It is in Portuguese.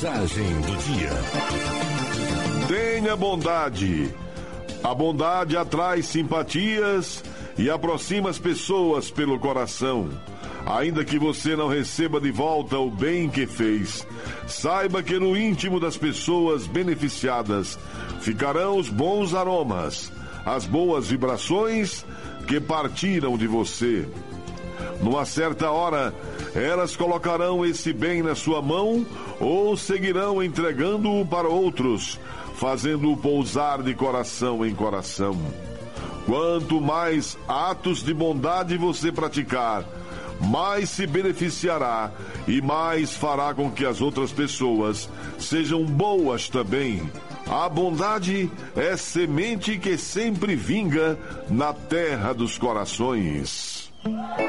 Mensagem do dia. Tenha bondade. A bondade atrai simpatias e aproxima as pessoas pelo coração. Ainda que você não receba de volta o bem que fez, saiba que no íntimo das pessoas beneficiadas ficarão os bons aromas, as boas vibrações que partiram de você. Numa certa hora, elas colocarão esse bem na sua mão ou seguirão entregando-o para outros, fazendo-o pousar de coração em coração. Quanto mais atos de bondade você praticar, mais se beneficiará e mais fará com que as outras pessoas sejam boas também. A bondade é semente que sempre vinga na terra dos corações.